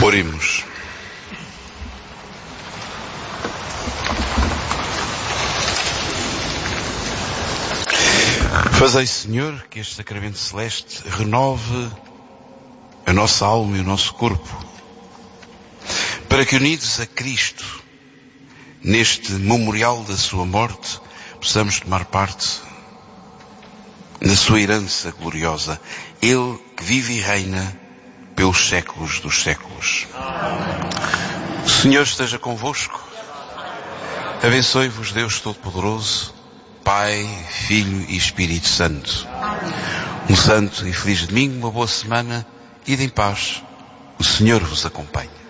Oremos. Fazei, Senhor, que este sacramento celeste renove a nossa alma e o nosso corpo, para que, unidos a Cristo, neste memorial da sua morte, possamos tomar parte na sua herança gloriosa. Ele que vive e reina pelos séculos dos séculos. O Senhor esteja convosco. Abençoe-vos Deus Todo-Poderoso, Pai, Filho e Espírito Santo. Um santo e feliz domingo, uma boa semana, ide em paz. O Senhor vos acompanhe.